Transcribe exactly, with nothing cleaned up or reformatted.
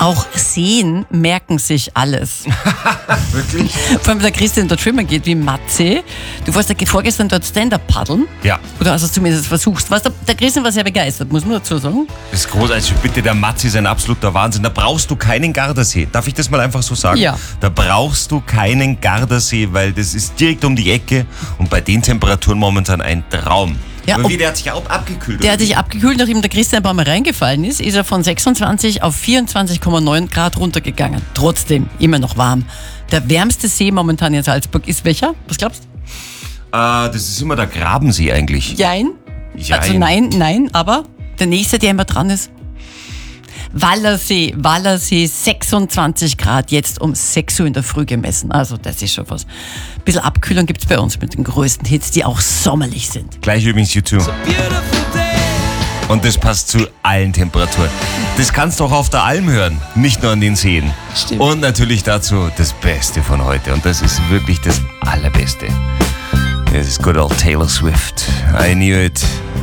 Auch Seen merken sich alles. Wirklich? Vor allem der Christian dort schwimmen geht wie Matze. Du warst ja vorgestern dort Stand-Up paddeln. Ja. Oder hast du zumindest versucht. Was der, der Christian war sehr begeistert, muss man dazu sagen. Das ist großartig. Bitte, der Matze ist ein absoluter Wahnsinn. Da brauchst du keinen Gardasee. Darf ich das mal einfach so sagen? Ja. Da brauchst du keinen Gardasee, weil das ist direkt um die Ecke und bei den Temperaturen momentan ein Traum. Ja, Aber ob- wie, der hat sich auch abgekühlt. Der oder hat wie? sich abgekühlt, nachdem der Christian ein paar Mal reingefallen ist, ist er von sechsundzwanzig auf vierundzwanzig Komma neun Grad runtergegangen. Trotzdem immer noch warm. Der wärmste See momentan in Salzburg ist welcher? Was glaubst du? Äh, das ist immer der Grabensee eigentlich. Jein. Jein. Also nein, nein, aber der nächste, der immer dran ist. Wallersee, Wallersee, sechsundzwanzig Grad, jetzt um sechs Uhr in der Früh gemessen. Also das ist schon was. Ein bisschen Abkühlung gibt's bei uns mit den größten Hits, die auch sommerlich sind. Gleich übrigens U zwei. Und das passt zu allen Temperaturen. Das kannst du auch auf der Alm hören, nicht nur an den Seen. Stimmt. Und natürlich dazu das Beste von heute. Und das ist wirklich das Allerbeste. Das ist good old Taylor Swift. I knew it.